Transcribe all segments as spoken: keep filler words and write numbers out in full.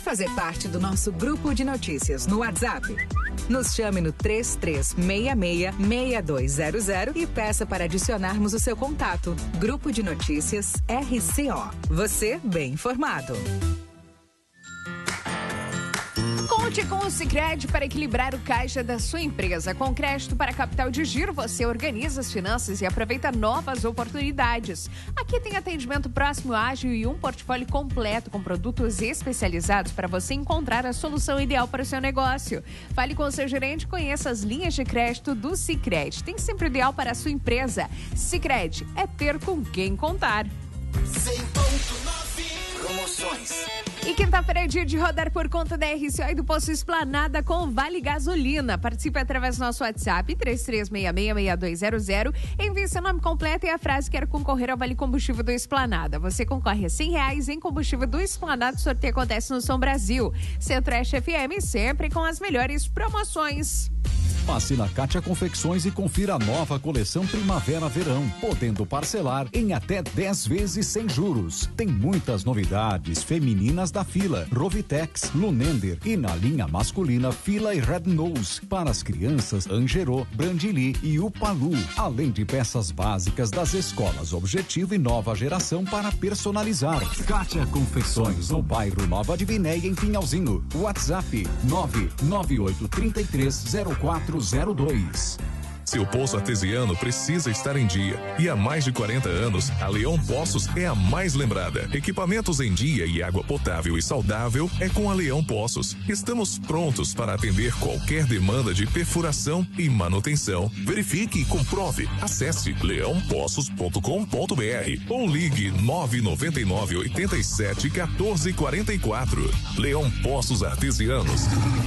fazer parte do nosso grupo de notícias no WhatsApp? Nos chame no três três seis seis, seis dois zero zero e peça para adicionarmos o seu contato. Grupo de Notícias R C O. Você bem informado. Conte com o Sicredi para equilibrar o caixa da sua empresa. Com crédito para capital de giro, você organiza as finanças e aproveita novas oportunidades. Aqui tem atendimento próximo, ágil e um portfólio completo com produtos especializados para você encontrar a solução ideal para o seu negócio. Fale com o seu gerente e conheça as linhas de crédito do Sicredi. Tem sempre o ideal para a sua empresa. Sicredi é ter com quem contar. cem ponto nove Promoções. E quinta-feira é dia de rodar por conta da R C O e do Posto Esplanada com Vale Gasolina. Participe através do nosso WhatsApp, três três seis seis, seis dois zero zero. Envie seu nome completo e a frase "quero concorrer ao Vale Combustível do Esplanada". Você concorre a cem reais em combustível do Esplanada. O sorteio acontece no Som Brasil. Centro-Oeste F M, sempre com as melhores promoções. Passe na Kátia Confecções e confira a nova coleção Primavera-Verão, podendo parcelar em até dez vezes sem juros. Tem muitas novidades femininas da Fila, Rovitex, Lunender e na linha masculina Fila e Red Nose. Para as crianças, Angerô, Brandili e Upalu, além de peças básicas das escolas Objetivo e Nova Geração para personalizar. Kátia Confecções, no bairro Nova Divinéia, em Pinhalzinho. WhatsApp nove nove oito três três zero quatro zero dois. Seu poço artesiano precisa estar em dia. E há mais de quarenta anos, a Leão Poços é a mais lembrada. Equipamentos em dia e água potável e saudável é com a Leão Poços. Estamos prontos para atender qualquer demanda de perfuração e manutenção. Verifique e comprove. Acesse leão poços ponto com ponto br ou ligue nove nove nove, oito sete, um quatro quatro quatro. Leão Poços Artesianos.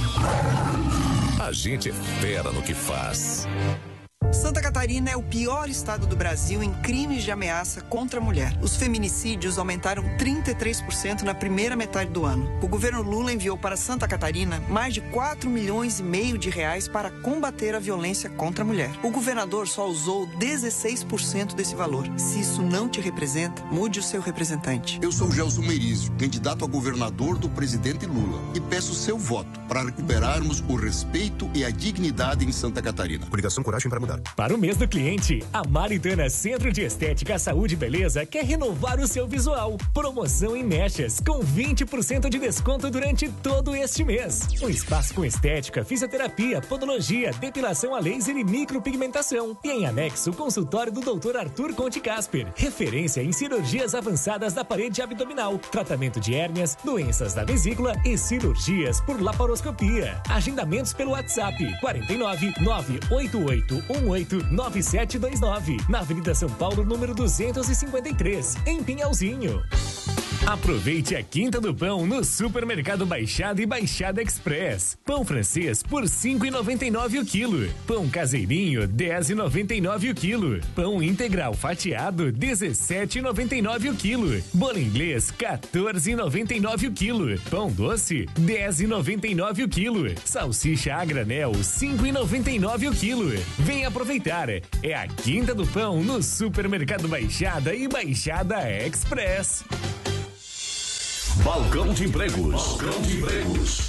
A gente é fera no que faz. Santa Catarina é o pior estado do Brasil em crimes de ameaça contra a mulher. Os feminicídios aumentaram trinta e três por cento na primeira metade do ano. O governo Lula enviou para Santa Catarina mais de quatro milhões e meio de reais para combater a violência contra a mulher. O governador só usou dezesseis por cento desse valor. Se isso não te representa, mude o seu representante. Eu sou Gelson Merizio, candidato a governador do presidente Lula, e peço seu voto para recuperarmos o respeito e a dignidade em Santa Catarina. Coligação Coragem para Mudar. Para o mês do cliente, a Maritana Centro de Estética, Saúde e Beleza quer renovar o seu visual. Promoção em mechas, com vinte por cento de desconto durante todo este mês. Um espaço com estética, fisioterapia, podologia, depilação a laser e micropigmentação. E em anexo, o consultório do doutor Arthur Conte Casper, referência em cirurgias avançadas da parede abdominal, tratamento de hérnias, doenças da vesícula e cirurgias por laparoscopia. Agendamentos pelo WhatsApp quarenta e nove, nove oito oito um oito nove sete dois nove, na Avenida São Paulo, número duzentos e cinquenta e três, em Pinhalzinho. Aproveite a Quinta do Pão no Supermercado Baixada e Baixada Express. Pão francês por cinco reais e noventa e nove centavos o quilo. Pão caseirinho, dez reais e noventa e nove centavos o quilo. Pão integral fatiado, dezessete reais e noventa e nove centavos o quilo. Bolo inglês, quatorze reais e noventa e nove centavos o quilo. Pão doce, dez reais e noventa e nove centavos o quilo. Salsicha a granel, cinco reais e noventa e nove centavos o quilo. Vem aproveitar. É a Quinta do Pão no Supermercado Baixada e Baixada Express. Balcão de Empregos. Balcão de Empregos.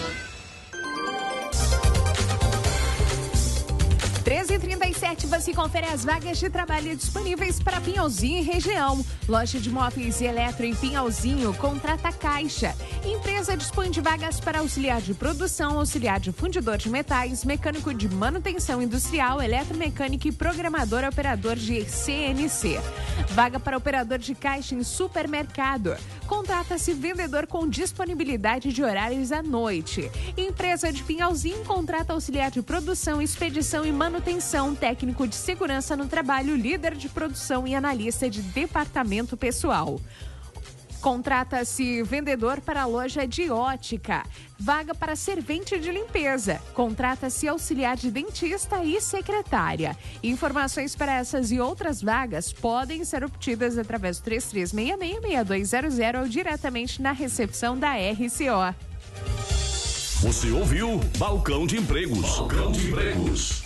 treze e trinta e sete, você confere as vagas de trabalho disponíveis para Pinhalzinho e região. Loja de móveis e eletro em Pinhalzinho, contrata Caixa. Empresa dispõe de vagas para auxiliar de produção, auxiliar de fundidor de metais, mecânico de manutenção industrial, eletromecânico e programador operador de C N C. Vaga para operador de caixa em supermercado. Contrata-se vendedor com disponibilidade de horários à noite. Empresa de Pinhalzinho contrata auxiliar de produção, expedição e manutenção, técnico de segurança no trabalho, líder de produção e analista de departamento pessoal. Contrata-se vendedor para a loja de ótica. Vaga para servente de limpeza. Contrata-se auxiliar de dentista e secretária. Informações para essas e outras vagas podem ser obtidas através do três três seis seis, seis dois zero zero ou diretamente na recepção da R C O. Você ouviu Balcão de Empregos. Balcão de Empregos.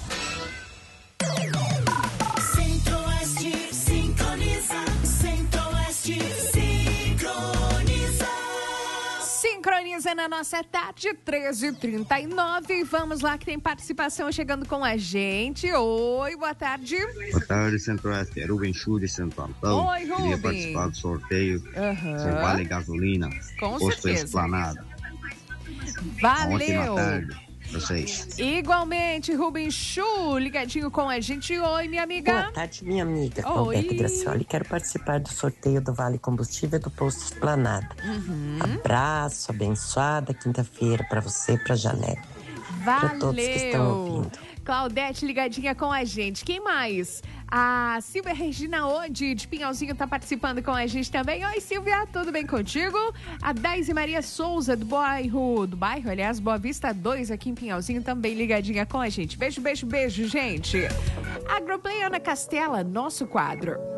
Centro-Oeste sincroniza. Centro-Oeste sincroniza. Sincroniza na nossa tarde, treze e trinta e nove. Vamos lá que tem participação chegando com a gente. Oi, boa tarde. Boa tarde, Centro-Oeste. É Rubem Chu de Santo Antão. Oi, Rubem. Queria participar do sorteio Uhum. com Vale Gasolina. Com Posto certeza. Esplanada. Valeu. Ótima tarde. Vocês. Igualmente, Rubem Chu, ligadinho com a gente. Oi, minha amiga. Boa tarde, minha amiga. Roberta Gracioli. Quero participar do sorteio do Vale Combustível do Posto Esplanada. Uhum. Abraço, abençoada quinta-feira para você e para Janete. Para todos que estão ouvindo. Claudete ligadinha com a gente. Quem mais? A Silvia Regina Ode, de Pinhalzinho, tá participando com a gente também. Oi, Silvia, tudo bem contigo? A Daisy Maria Souza, do bairro, do bairro, aliás, Boa Vista dois, aqui em Pinhalzinho, também ligadinha com a gente. Beijo, beijo, beijo, gente. Agroplay Ana Castela, nosso quadro.